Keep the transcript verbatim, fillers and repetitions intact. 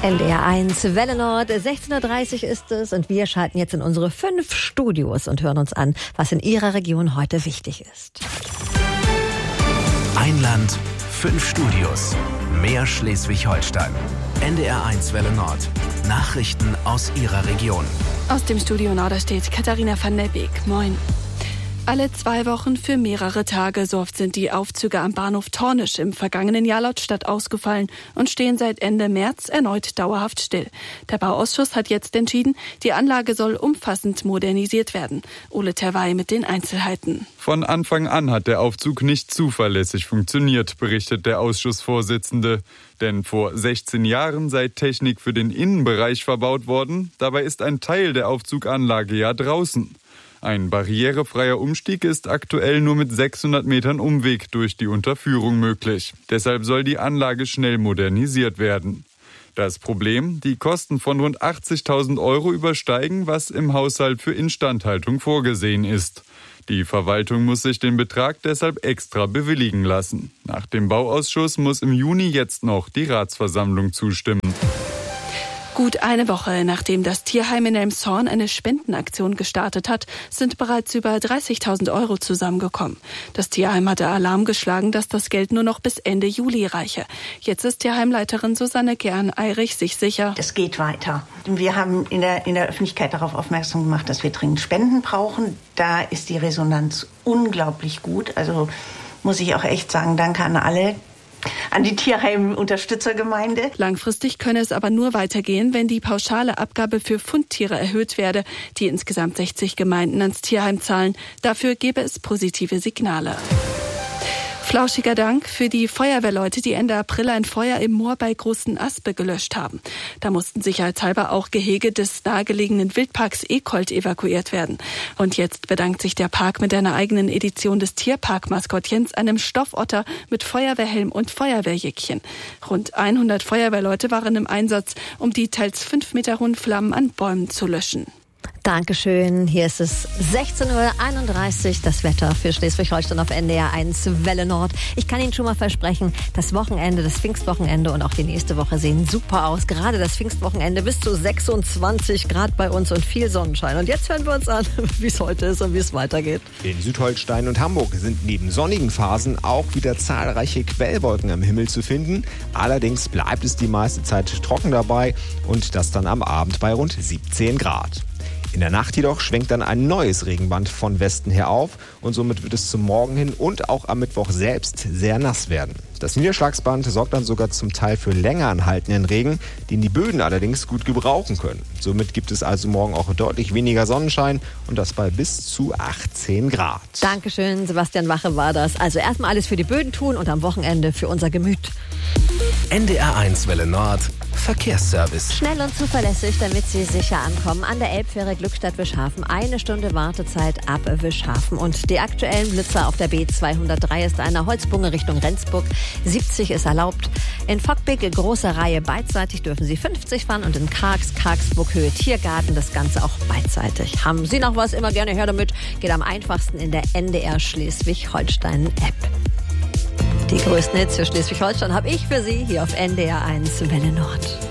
N D R eins Welle Nord, sechzehn Uhr dreißig ist es und wir schalten jetzt in unsere fünf Studios und hören uns an, was in Ihrer Region heute wichtig ist. Ein Land, fünf Studios, mehr Schleswig-Holstein. N D R eins Welle Nord, Nachrichten aus Ihrer Region. Aus dem Studio Norderstedt, Katharina van der Beek. Moin. Alle zwei Wochen für mehrere Tage. So oft sind die Aufzüge am Bahnhof Tornisch im vergangenen Jahr laut Stadt ausgefallen und stehen seit Ende März erneut dauerhaft still. Der Bauausschuss hat jetzt entschieden, die Anlage soll umfassend modernisiert werden. Ole Terwey mit den Einzelheiten. Von Anfang an hat der Aufzug nicht zuverlässig funktioniert, berichtet der Ausschussvorsitzende. Denn vor sechzehn Jahren sei Technik für den Innenbereich verbaut worden. Dabei ist ein Teil der Aufzuganlage ja draußen. Ein barrierefreier Umstieg ist aktuell nur mit sechshundert Metern Umweg durch die Unterführung möglich. Deshalb soll die Anlage schnell modernisiert werden. Das Problem: Die Kosten von rund achtzigtausend Euro übersteigen, was im Haushalt für Instandhaltung vorgesehen ist. Die Verwaltung muss sich den Betrag deshalb extra bewilligen lassen. Nach dem Bauausschuss muss im Juni jetzt noch die Ratsversammlung zustimmen. Gut eine Woche nachdem das Tierheim in Elmshorn eine Spendenaktion gestartet hat, sind bereits über dreißigtausend Euro zusammengekommen. Das Tierheim hatte Alarm geschlagen, dass das Geld nur noch bis Ende Juli reiche. Jetzt ist Tierheimleiterin Susanne Gern-Eirich sich sicher: Es geht weiter. Wir haben in der, in der Öffentlichkeit darauf aufmerksam gemacht, dass wir dringend Spenden brauchen. Da ist die Resonanz unglaublich gut. Also muss ich auch echt sagen, danke an alle. An die Tierheim-Unterstützergemeinde. Langfristig könne es aber nur weitergehen, wenn die pauschale Abgabe für Fundtiere erhöht werde, die insgesamt sechzig Gemeinden ans Tierheim zahlen. Dafür gebe es positive Signale. Flauschiger Dank für die Feuerwehrleute, die Ende April ein Feuer im Moor bei Großen Aspe gelöscht haben. Da mussten sicherheitshalber auch Gehege des nahegelegenen Wildparks Ekold evakuiert werden. Und jetzt bedankt sich der Park mit einer eigenen Edition des Tierpark-Maskottchens, einem Stoffotter mit Feuerwehrhelm und Feuerwehrjäckchen. Rund hundert Feuerwehrleute waren im Einsatz, um die teils fünf Meter hohen Flammen an Bäumen zu löschen. Dankeschön. Hier ist es sechzehn Uhr einunddreißig, das Wetter für Schleswig-Holstein auf N D R eins Welle Nord. Ich kann Ihnen schon mal versprechen, das Wochenende, das Pfingstwochenende und auch die nächste Woche sehen super aus. Gerade das Pfingstwochenende bis zu sechsundzwanzig Grad bei uns und viel Sonnenschein. Und jetzt hören wir uns an, wie es heute ist und wie es weitergeht. In Südholstein und Hamburg sind neben sonnigen Phasen auch wieder zahlreiche Quellwolken am Himmel zu finden. Allerdings bleibt es die meiste Zeit trocken dabei und das dann am Abend bei rund siebzehn Grad. In der Nacht jedoch schwenkt dann ein neues Regenband von Westen her auf und somit wird es zum Morgen hin und auch am Mittwoch selbst sehr nass werden. Das Niederschlagsband sorgt dann sogar zum Teil für länger anhaltenden Regen, den die Böden allerdings gut gebrauchen können. Somit gibt es also morgen auch deutlich weniger Sonnenschein und das bei bis zu achtzehn Grad. Dankeschön, Sebastian Wache war das. Also erstmal alles für die Böden tun und am Wochenende für unser Gemüt. N D R eins Welle Nord, Verkehrsservice. Schnell und zuverlässig, damit Sie sicher ankommen. An der Elbfähre Glückstadt-Wischhafen eine Stunde Wartezeit ab Wischhafen. Und die aktuellen Blitzer auf der B zweihundertdrei ist eine Holzbunge Richtung Rendsburg. siebzig ist erlaubt. In Fockbeck große Reihe beidseitig dürfen Sie fünfzig fahren und in Kargs, Kargsburg Höhe Tiergarten das Ganze auch beidseitig. Haben Sie noch was? Immer gerne her damit. Geht am einfachsten in der N D R Schleswig-Holstein-App. Die größten Hits für Schleswig-Holstein habe ich für Sie hier auf N D R eins Welle Nord.